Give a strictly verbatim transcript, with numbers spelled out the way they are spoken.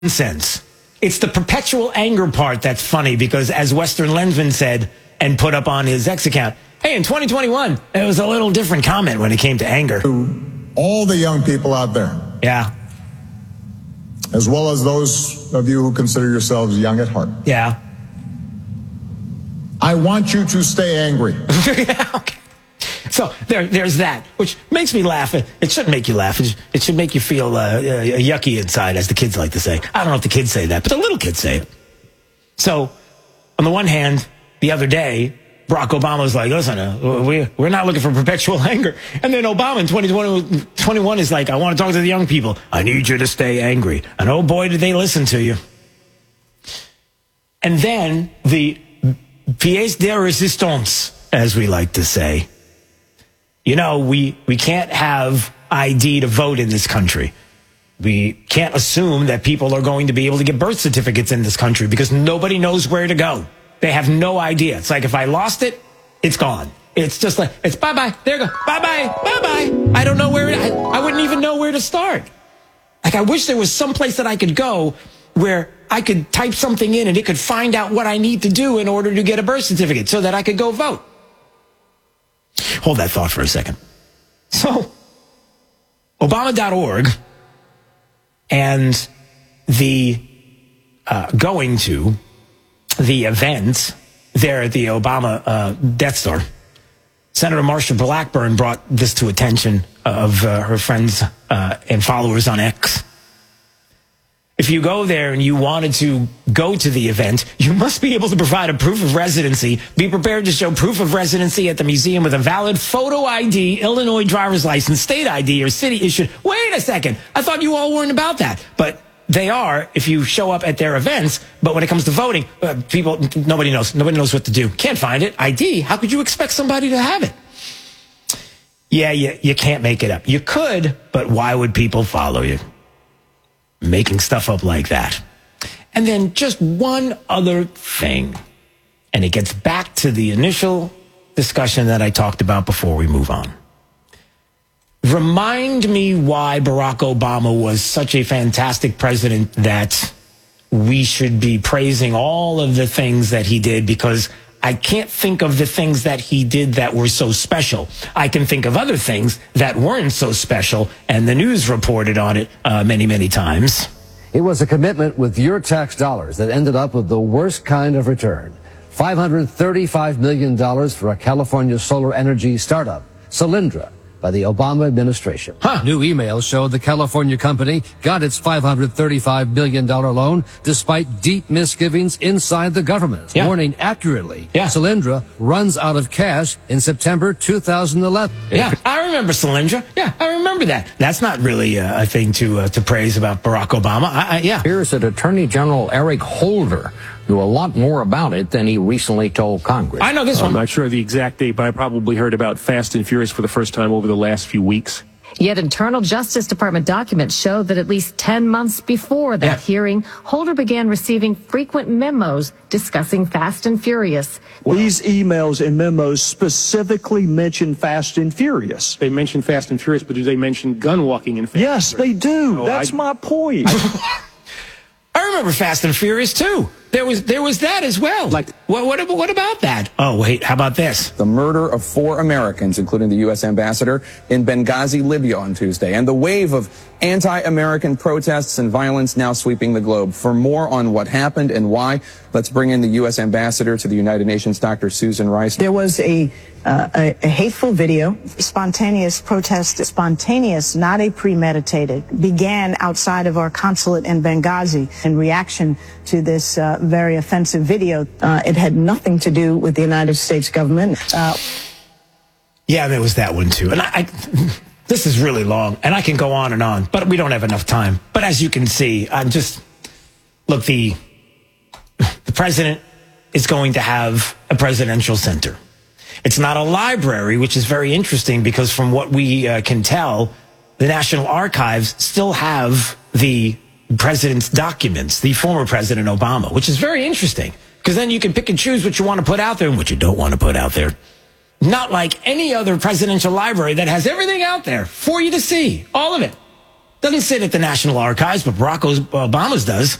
nonsense. It's the perpetual anger part that's funny because, as Western Lensman said and put up on his X account, hey, in twenty twenty-one, it was a little different comment when it came to anger. All the young people out there. Yeah. As well as those of you who consider yourselves young at heart. Yeah. I want you to stay angry. Yeah, okay. So there, there's that, which makes me laugh. It shouldn't make you laugh. It should make you feel uh, uh, yucky inside, as the kids like to say. I don't know if the kids say that, but the little kids say it. So, on the one hand, the other day, Barack Obama was like, listen, uh, we, we're not looking for perpetual anger. And then Obama in twenty twenty-one is like, I want to talk to the young people. I need you to stay angry. And oh boy, did they listen to you. And then the pièce de résistance, as we like to say. You know, we, we can't have I D to vote in this country. We can't assume that people are going to be able to get birth certificates in this country because nobody knows where to go. They have no idea. It's like if I lost it, it's gone. It's just like, it's bye-bye. There you go. Bye-bye. Bye-bye. I don't know where, I, I wouldn't even know where to start. Like, I wish there was some place that I could go where I could type something in and it could find out what I need to do in order to get a birth certificate so that I could go vote. Hold that thought for a second. So, Obama dot org and the uh, going to the event there at the Obama uh, Death Star. Senator Marsha Blackburn brought this to attention of uh, her friends uh, and followers on X. If you go there and you wanted to go to the event, you must be able to provide a proof of residency. Be prepared to show proof of residency at the museum with a valid photo I D, Illinois driver's license, state I D, or city issued. Wait a second. I thought you all weren't about that. But they are if you show up at their events. But when it comes to voting, uh, people, nobody knows. Nobody knows what to do. Can't find it. I D. How could you expect somebody to have it? Yeah, you, you can't make it up. You could, but why would people follow you? Making stuff up like that. And then just one other thing. And it gets back to the initial discussion that I talked about before we move on. Remind me why Barack Obama was such a fantastic president that we should be praising all of the things that he did, because I can't think of the things that he did that were so special. I can think of other things that weren't so special, and the news reported on it uh, many, many times. It was a commitment with your tax dollars that ended up with the worst kind of return. five hundred thirty-five million dollars for a California solar energy startup, Solyndra, by the Obama administration. Huh. New emails showed the California company got its five hundred thirty-five million dollars loan despite deep misgivings inside the government, yeah. warning accurately yeah. Solyndra runs out of cash in September two thousand eleven. Yeah, I remember Solyndra. Yeah, I remember that. That's not really uh, a thing to uh, to praise about Barack Obama. I, I, yeah. Here's that Attorney General Eric Holder knew a lot more about it than he recently told Congress. I know this one. I'm not sure of the exact date, but I probably heard about Fast and Furious for the first time over the last few weeks. Yet internal Justice Department documents show that at least ten months before that yeah. hearing, Holder began receiving frequent memos discussing Fast and Furious. These emails and memos specifically mention Fast and Furious. They mention Fast and Furious, but do they mention gun walking in Fast Yes, and Furious? they do. No, That's I, my point. I remember Fast and Furious too. There was there was that as well. Like, what what what about that? Oh wait, how about this? The murder of four Americans, including the U S ambassador, in Benghazi, Libya on Tuesday, and the wave of anti-American protests and violence now sweeping the globe. For more on what happened and why, let's bring in the U S ambassador to the United Nations, Doctor Susan Rice. There was a uh, a, a hateful video, spontaneous protest, spontaneous, not a premeditated, began outside of our consulate in Benghazi in reaction to this uh, very offensive video. Uh, it had nothing to do with the United States government. Uh, yeah, there was that one too. And I, I, this is really long, and I can go on and on, but we don't have enough time. But as you can see, I'm just, look, the, the president is going to have a presidential center. It's not a library, which is very interesting because from what we uh, can tell, the National Archives still have the president's documents, the former President Obama, which is very interesting because then you can pick and choose what you want to put out there and what you don't want to put out there. Not like any other presidential library that has everything out there for you to see, all of it. Doesn't sit at the National Archives, but Barack Obama's does.